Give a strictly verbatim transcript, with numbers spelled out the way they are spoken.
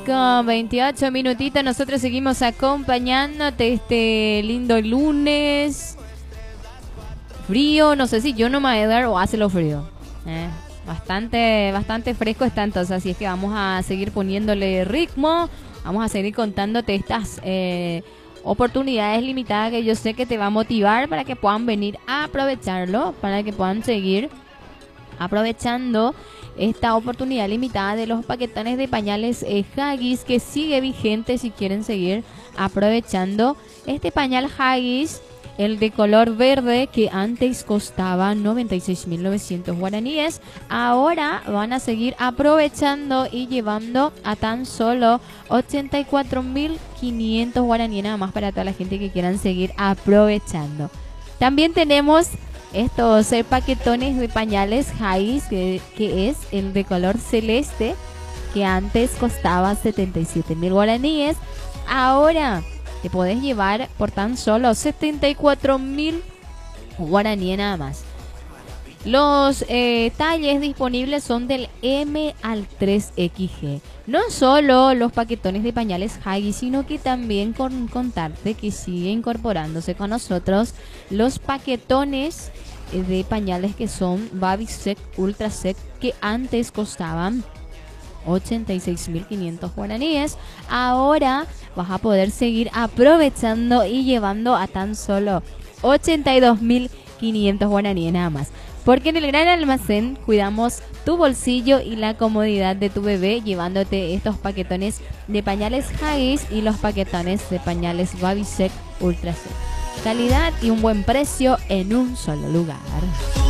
Con veintiocho minutitos nosotros seguimos acompañándote este lindo lunes. Frío, no sé si yo no me voy a dar o hace lo frío. Eh, bastante, bastante fresco está entonces, así es que vamos a seguir poniéndole ritmo. Vamos a seguir contándote estas eh, oportunidades limitadas que yo sé que te va a motivar para que puedan venir a aprovecharlo, para que puedan seguir aprovechando esta oportunidad limitada de los paquetones de pañales eh, Huggies, que sigue vigente si quieren seguir aprovechando este pañal Huggies, el de color verde, que antes costaba noventa y seis mil novecientos guaraníes. Ahora van a seguir aprovechando y llevando a tan solo ochenta y cuatro mil quinientos guaraníes, nada más para toda la gente que quieran seguir aprovechando. También tenemos estos eh, paquetones de pañales Huggies, que, que es el de color celeste, que antes costaba setenta y siete mil guaraníes. Ahora te podés llevar por tan solo setenta y cuatro mil guaraníes nada más. Los eh, talles disponibles son del M al tres equis ge. No solo los paquetones de pañales Huggies, sino que también con contarte que sigue incorporándose con nosotros los paquetones eh, de pañales que son Baby Sec, Ultra Sec, que antes costaban ochenta y seis mil quinientos guaraníes. Ahora vas a poder seguir aprovechando y llevando a tan solo ochenta y dos mil quinientos guaraníes nada más. Porque en el Gran Almacén cuidamos tu bolsillo y la comodidad de tu bebé, llevándote estos paquetones de pañales Huggies y los paquetones de pañales Baby Sec Ultra Sec. Calidad y un buen precio en un solo lugar.